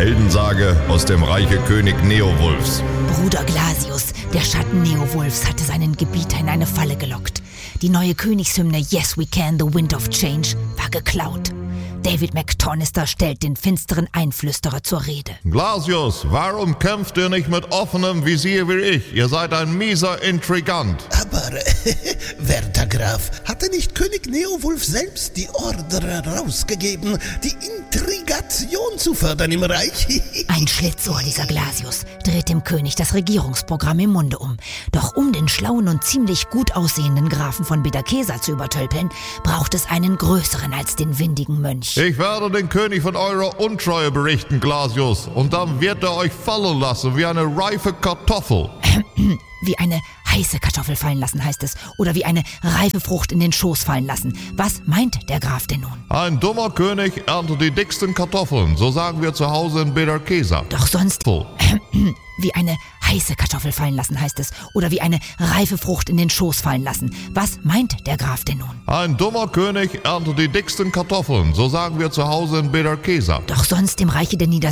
Heldensage aus dem Reiche König Neowulfs. Bruder Glasius, der Schatten Neowulfs, hatte seinen Gebieter in eine Falle gelockt. Die neue Königshymne Yes We Can, The Wind of Change war geklaut. David McTonister stellt den finsteren Einflüsterer zur Rede. Glasius, warum kämpft ihr nicht mit offenem Visier wie ich? Ihr seid ein mieser Intrigant. Aber, werter Graf, hatte nicht König Neowulf selbst die Order rausgegeben, die Intrigation zu fördern im Reich? Ein Schlitzohr, dieser Glasius, dreht dem König das Regierungsprogramm im Munde um. Doch um den schlauen und ziemlich gut aussehenden Grafen von Bederkesa zu übertölpeln, braucht es einen größeren als den windigen Mönch. Ich werde den König von eurer Untreue berichten, Glasius, und dann wird er euch fallen lassen wie eine reife Kartoffel. Wie eine heiße Kartoffel fallen lassen, heißt es. Oder wie eine reife Frucht in den Schoß fallen lassen. Was meint der Graf denn nun? Ein dummer König erntet die dicksten Kartoffeln, so sagen wir zu Hause in Bederkesa. Doch sonst... Wie eine heiße Kartoffel fallen lassen, heißt es. Oder wie eine reife Frucht in den Schoß fallen lassen. Was meint der Graf denn nun? Ein dummer König erntet die dicksten Kartoffeln, so sagen wir zu Hause in Bederkesa. Doch sonst im Reiche der